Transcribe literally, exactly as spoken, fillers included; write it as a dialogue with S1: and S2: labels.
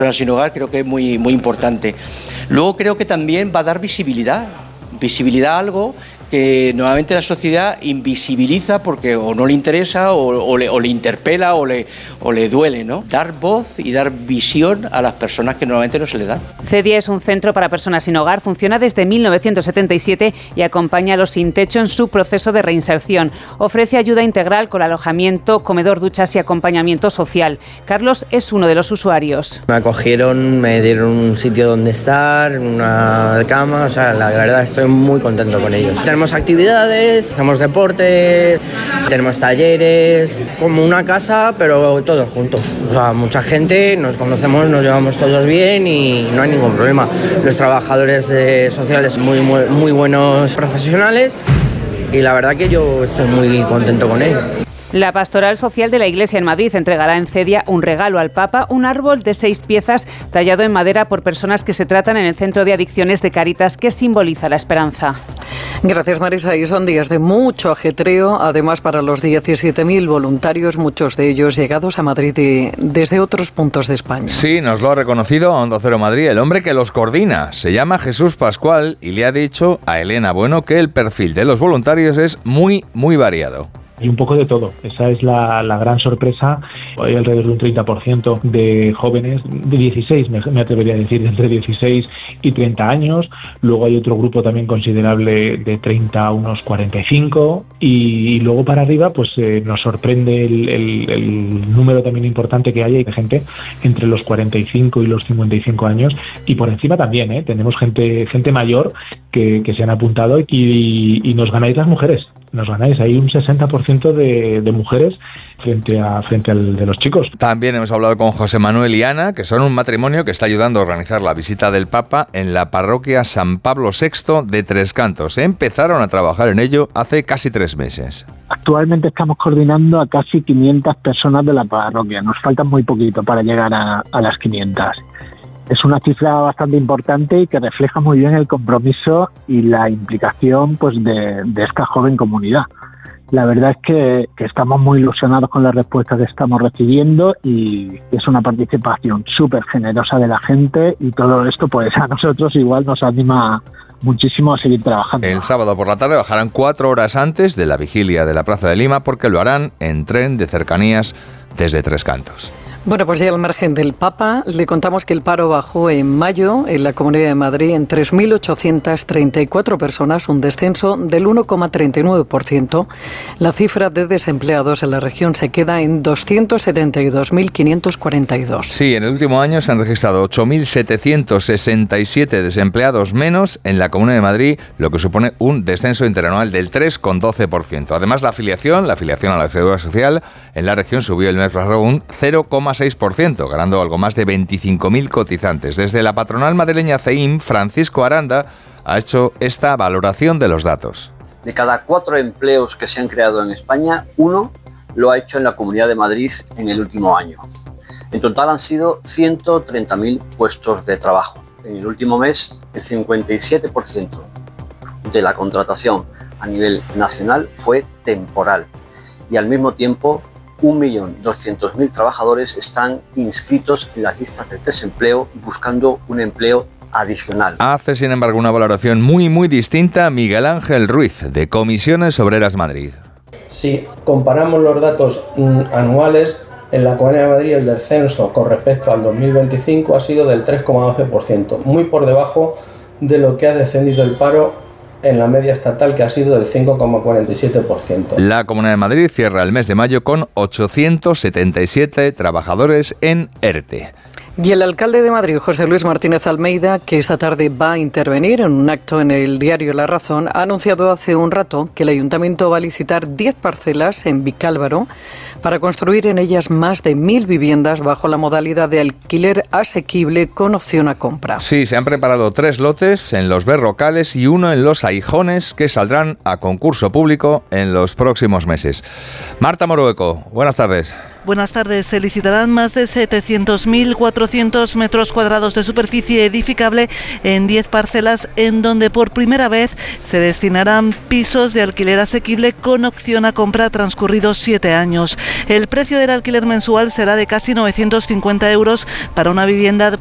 S1: personas sin hogar creo que es muy, muy importante. Luego creo que también va a dar visibilidad, visibilidad a algo que normalmente la sociedad invisibiliza porque o no le interesa o, o, le, o le interpela o le, o le duele, ¿no? Dar voz y dar visión a las personas que normalmente no se les da.
S2: CEDIA es un centro para personas sin hogar, funciona desde mil novecientos setenta y siete y acompaña a los sin techo en su proceso de reinserción. Ofrece ayuda integral con alojamiento, comedor, duchas y acompañamiento social. Carlos es uno de los usuarios.
S3: Me acogieron, me dieron un sitio donde estar, una cama, o sea, la verdad estoy muy contento con ellos. Tenemos actividades, hacemos deporte, tenemos talleres, como una casa, pero todos juntos. O sea, mucha gente, nos conocemos, nos llevamos todos bien y no hay ningún problema. Los trabajadores de sociales muy, muy, muy buenos profesionales y la verdad que yo estoy muy contento con ellos.
S2: La Pastoral Social de la Iglesia en Madrid entregará en CEDIA un regalo al Papa, un árbol de seis piezas tallado en madera por personas que se tratan en el Centro de Adicciones de Cáritas, que simboliza la esperanza.
S4: Gracias, Marisa. Y son días de mucho ajetreo, además para los diecisiete mil voluntarios, muchos de ellos llegados a Madrid y desde otros puntos de España.
S5: Sí, nos lo ha reconocido a Onda Cero Madrid el hombre que los coordina. Se llama Jesús Pascual y le ha dicho a Elena Bueno que el perfil de los voluntarios es muy, muy variado.
S6: Y un poco de todo. Esa es la, la gran sorpresa. Hay alrededor de un treinta por ciento de jóvenes, de dieciséis, me, me atrevería a decir, de entre dieciséis y treinta años. Luego hay otro grupo también considerable de treinta a unos cuarenta y cinco. Y, y luego para arriba pues eh, nos sorprende el, el, el número también importante que hay de gente entre los cuarenta y cinco y los cincuenta y cinco años. Y por encima también, ¿eh? Tenemos gente, gente mayor que, que se han apuntado y, y nos ganáis las mujeres. Nos ganáis, hay un sesenta por ciento de, de mujeres frente a frente al de los chicos.
S5: También hemos hablado con José Manuel y Ana, que son un matrimonio que está ayudando a organizar la visita del Papa en la parroquia San Pablo sexto de Tres Cantos. Empezaron a trabajar en ello hace casi tres meses.
S7: Actualmente estamos coordinando a casi quinientas personas de la parroquia. Nos falta muy poquito para llegar a, a las quinientas. Es una cifra bastante importante y que refleja muy bien el compromiso y la implicación pues de, de esta joven comunidad. La verdad es que, que estamos muy ilusionados con la respuesta que estamos recibiendo y es una participación súper generosa de la gente y todo esto pues a nosotros igual nos anima muchísimo a seguir trabajando.
S5: El sábado por la tarde bajarán cuatro horas antes de la vigilia de la Plaza de Lima porque lo harán en tren de cercanías desde Tres Cantos.
S4: Bueno, pues ya al margen del Papa, le contamos que el paro bajó en mayo en la Comunidad de Madrid en tres mil ochocientas treinta y cuatro personas, un descenso del uno coma treinta y nueve por ciento. La cifra de desempleados en la región se queda en doscientos setenta y dos mil quinientos cuarenta y dos.
S5: Sí, en el último año se han registrado ocho mil setecientos sesenta y siete desempleados menos en la Comunidad de Madrid, lo que supone un descenso interanual del tres coma doce por ciento. Además, la afiliación, la afiliación a la Seguridad Social en la región subió el mes pasado un cero coma seis por ciento, ganando algo más de veinticinco mil cotizantes. Desde la patronal madrileña C E I M, Francisco Aranda ha hecho esta valoración de los datos.
S8: De cada cuatro empleos que se han creado en España, uno lo ha hecho en la Comunidad de Madrid en el último año. En total han sido ciento treinta mil puestos de trabajo. En el último mes, el cincuenta y siete por ciento de la contratación a nivel nacional fue temporal y al mismo tiempo un millón doscientos mil trabajadores están inscritos en las listas de desempleo buscando un empleo adicional.
S5: Hace, sin embargo, una valoración muy, muy distinta Miguel Ángel Ruiz, de Comisiones Obreras Madrid.
S9: Si comparamos los datos anuales, en la Comunidad de Madrid el descenso con respecto al dos mil veinticinco ha sido del tres coma doce por ciento, muy por debajo de lo que ha descendido el paro en la media estatal, que ha sido del cinco coma cuarenta y siete por ciento.
S5: La Comunidad de Madrid cierra el mes de mayo con ochocientos setenta y siete trabajadores en ERTE.
S4: Y el alcalde de Madrid, José Luis Martínez Almeida, que esta tarde va a intervenir en un acto en el diario La Razón, ha anunciado hace un rato que el ayuntamiento va a licitar diez parcelas en Vicálvaro para construir en ellas más de mil viviendas bajo la modalidad de alquiler asequible con opción a compra.
S5: Sí, se han preparado tres lotes en los Berrocales y uno en los Aijones que saldrán a concurso público en los próximos meses. Marta Morueco, buenas tardes.
S10: Buenas tardes. Se licitarán más de setecientos mil cuatrocientos metros cuadrados de superficie edificable en diez parcelas, en donde por primera vez se destinarán pisos de alquiler asequible con opción a compra transcurridos siete años. El precio del alquiler mensual será de casi novecientos cincuenta euros para una vivienda